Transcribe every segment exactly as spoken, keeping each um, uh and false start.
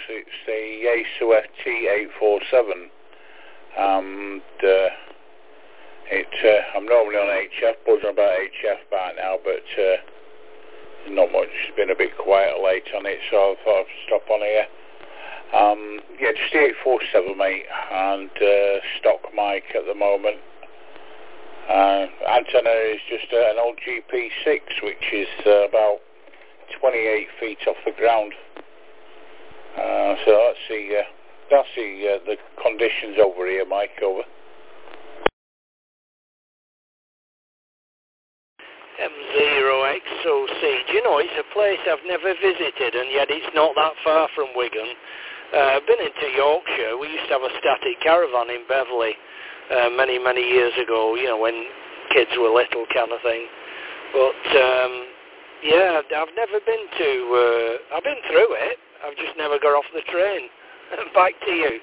It's the Yaesu F T eight forty-seven. And uh, it, uh, I'm normally on H F, buzzing about H F by now, but uh, not much. It's been a bit quiet late on it, so I thought I'd stop on here. Um, yeah, just the eight forty-seven, mate, and uh, stock mic at the moment. Uh, antenna is just uh, an old G P six, which is uh, about twenty-eight feet off the ground. Uh, so let's see, uh, that's the, uh, the conditions over here, Mike, over. M zero X O C. Do you know, it's a place I've never visited, and yet it's not that far from Wigan. Uh, I've been into Yorkshire. We used to have a static caravan in Beverley uh, many, many years ago, you know, when kids were little kind of thing. But, um, yeah, I've never been to, uh, I've been through it. I've just never got off the train. Back to you.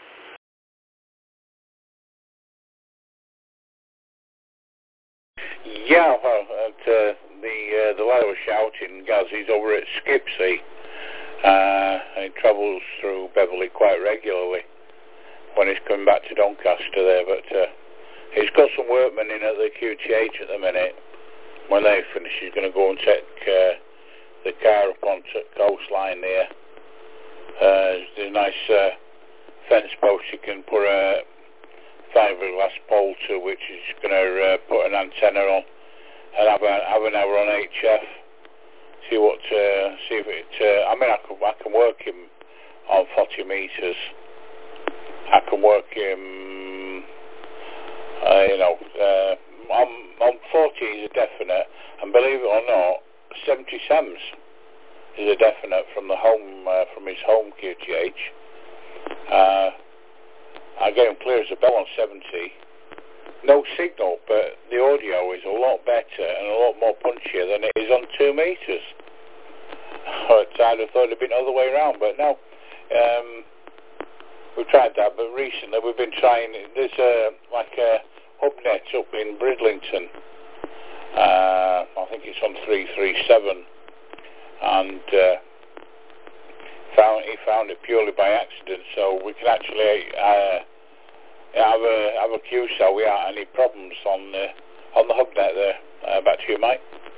Yeah, well, at, uh, the uh, the lad was shouting, Gaz, he's over at Skipsea, uh, and he travels through Beverley quite regularly when he's coming back to Doncaster there, but uh, he's got some workmen in at the Q T H at the minute. When they finish, he's going to go and take uh, the car up onto the coastline there. Uh, there's a nice uh, fence post you can put a fiberglass pole to, which is going to uh, put an antenna on and have, a, have an hour on H F. See what, uh, see if it. Uh, I mean, I can I can work him on forty meters. I can work him, uh, you know, uh, on on forty is a definite, and believe it or not, seventy SEMS is a definite from the home uh, from his home Q T H. Uh, I get him clear as a bell on seventy. No signal, but the audio is a lot better and a lot more punchier than it is on two meters. I'd have thought it'd been the other way around, but no. Um, we've tried that, but recently we've been trying. There's a like a hubnet up in Bridlington. Uh, I think it's on three three seven, and uh, found he found it purely by accident. So we can actually uh, have a have a Q cell without any problems on the on the hubnet there. Uh, back to you, Mike.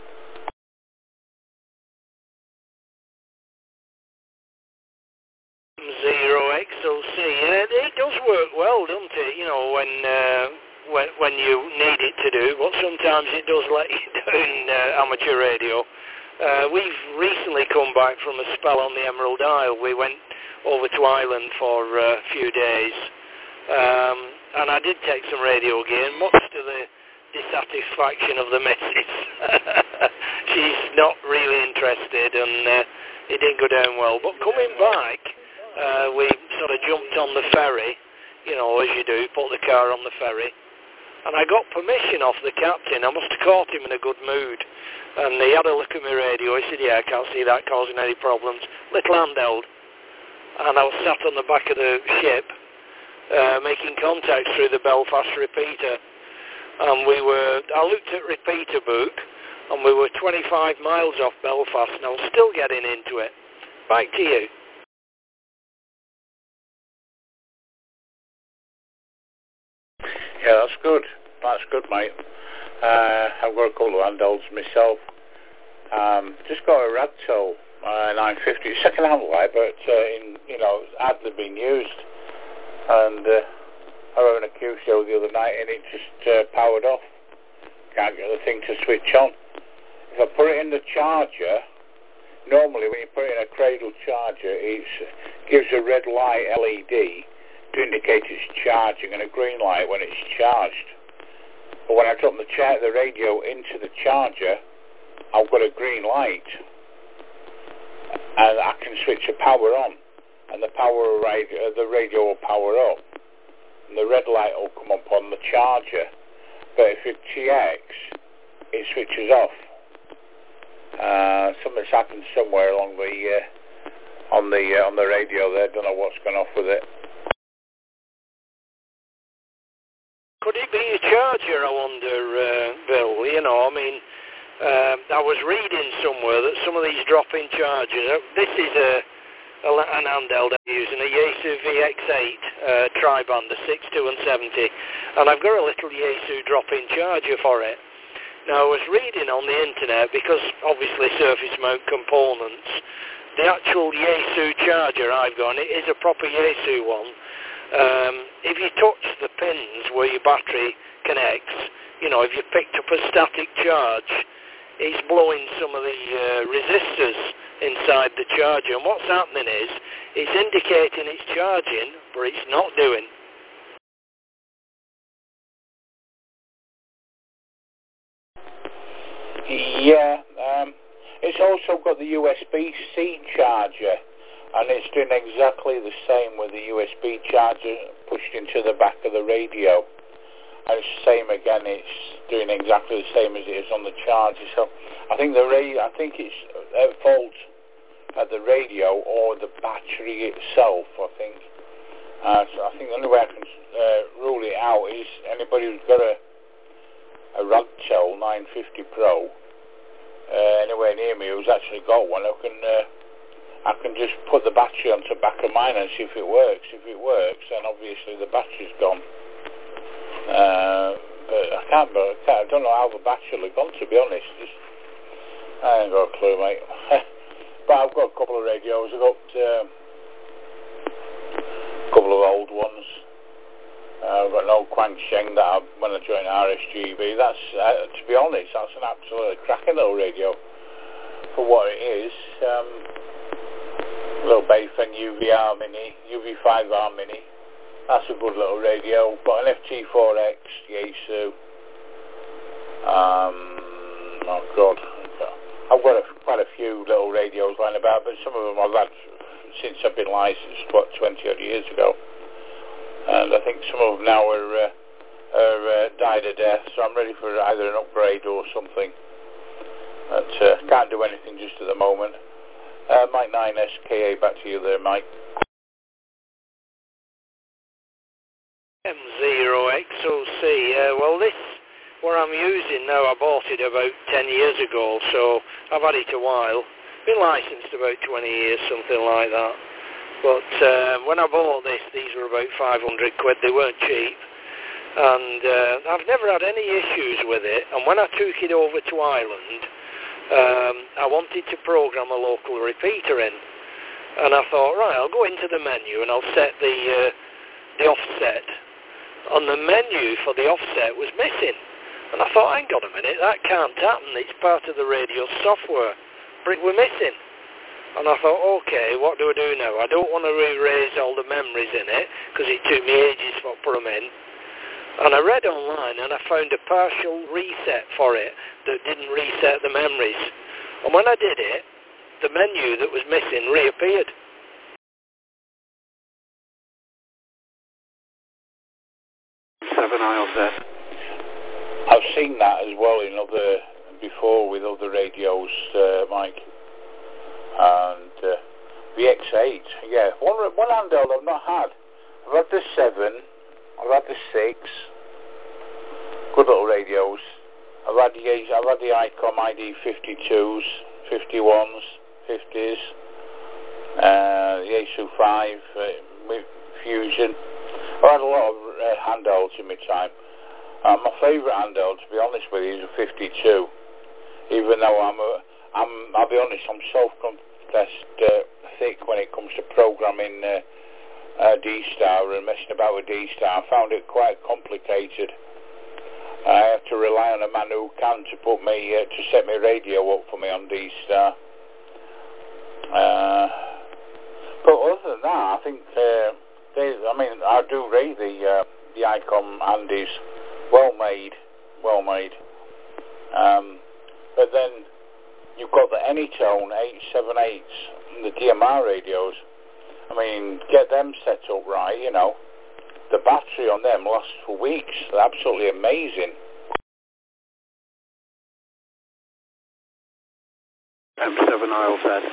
Zero X O C. Uh, it does work well, doesn't it? You know, when uh, when when you need it to do, but sometimes it does let you down uh, amateur radio. Uh, we've recently come back from a spell on the Emerald Isle. We went over to Ireland for uh, a few days, um, and I did take some radio gear, much to the dissatisfaction of the missus. She's not really interested, and uh, it didn't go down well. But coming back, uh, we sort of jumped on the ferry, you know, as you do, put the car on the ferry. And I got permission off the captain. I must have caught him in a good mood. And he had a look at my radio. He said, yeah, I can't see that causing any problems. Little handheld. And I was sat on the back of the ship, uh, making contact through the Belfast repeater. And we were, I looked at repeater book, and we were twenty-five miles off Belfast, and I was still getting into it. Back to you. Yeah, that's good. That's good, mate. Uh, I've got a couple of handhelds myself. Um, just got a Radtel uh, nine fifty, second hand light, but uh, in you know, hardly been used. And uh, I was having a Q show the other night, and it just uh, powered off. Can't get the thing to switch on. If I put it in the charger, normally when you put it in a cradle charger, it gives a red light L E D to indicate it's charging and a green light when it's charged. But when I drop the, char the radio into the charger, I've got a green light, and I can switch the power on, and the power radio, the radio will power up, and the red light will come up on the charger. But if it T X, it switches off. Uh, something's happened somewhere along the uh, on the uh, on the radio there. Don't know what's gone off with it. Could it be a charger, I wonder, uh, Bill? You know, I mean, uh, I was reading somewhere that some of these drop-in chargers, uh, this is a, a an handheld I'm using, a Yaesu V X eight uh, tri-band, the six, two and seventy, and I've got a little Yaesu drop-in charger for it. Now, I was reading on the internet, because obviously surface mount components, the actual Yaesu charger I've got, it is a proper Yaesu one. Um, if you touch the pins where your battery connects, you know, if you picked up a static charge, it's blowing some of the uh, resistors inside the charger, and what's happening is it's indicating it's charging, but it's not doing. Yeah, um, it's also got the U S B C charger, and it's doing exactly the same with the U S B charger pushed into the back of the radio. And it's the same again, it's doing exactly the same as it is on the charger. So I think the ra- I think it's a fault at the radio or the battery itself, I think. Uh, so I think the only way I can uh, rule it out is anybody who's got a a Ragtel nine fifty Pro uh, anywhere near me who's actually got one, I can uh, I can just put the battery onto the back of mine and see if it works. If it works, then obviously the battery's gone. Uh, but I can't, I can't, I don't know how the battery will have gone, to be honest. Just, I ain't got a clue, mate. But I've got a couple of radios. I've got uh, a couple of old ones. Uh, I've got an old Quang Sheng that I, when I joined R S G B. That's, uh, to be honest, that's an absolutely cracking little radio for what it is. Um, little Bayfen U V R Mini, U V five R Mini. That's a good little radio. Got an F T four X Yaesu. Um, oh God, I've got a, quite a few little radios lying about, but some of them I've had since I've been licensed, what, twenty odd years ago. And I think some of them now are, uh, are uh, died a death, so I'm ready for either an upgrade or something. But uh, can't do anything just at the moment. Uh, Mike nine S K A, back to you there, Mike. M zero X O C, uh, well this, what I'm using now, I bought it about ten years ago, so I've had it a while. Been licensed about twenty years, something like that. But uh, when I bought this, these were about five hundred quid, they weren't cheap. And uh, I've never had any issues with it, and when I took it over to Ireland, um, I wanted to program a local repeater in. And I thought, right, I'll go into the menu and I'll set the, uh, the offset. On the menu for the offset was missing. And I thought, hang on a minute, that can't happen. It's part of the radio software. But it were missing. And I thought, okay, what do I do now? I don't want to erase all the memories in it, because it took me ages to put them in. And I read online and I found a partial reset for it that didn't reset the memories. And when I did it, the menu that was missing reappeared. Seven aisles there. I've seen that as well in other before with other radios, uh, Mike. And uh, the X eight, yeah, one one handheld I've not had. I've had the seven, I've had the six, good little radios. I've had the I've had the ICOM I D fifty-twos, fifty-ones, fifties, uh, the Yaesu five, uh, Fusion. I've had a lot of uh, handhelds in my time. Uh, my favourite handheld, to be honest with you, is a fifty-two. Even though I'm, a, I'm, I'll be honest, I'm self-confessed uh, thick when it comes to programming uh, uh, D-Star and messing about with D-Star. I found it quite complicated. I have to rely on a man who can to put me uh, to set my radio up for me on D-Star. Uh, but other than that, I think. Uh, They, I mean, I do rate the uh, the ICOM Andes, well made, well made. Um, but then you've got the Anytone eight seventy-eights and the D M R radios. I mean, get them set up right, you know. The battery on them lasts for weeks. They're absolutely amazing. M seven I L Z.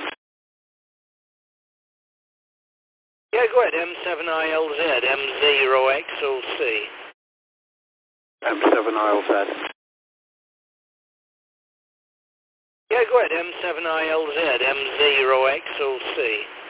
Yeah, go ahead, M seven I L Z, M zero X O C. M seven I L Z. Yeah, go ahead, M seven I L Z, M zero X O C.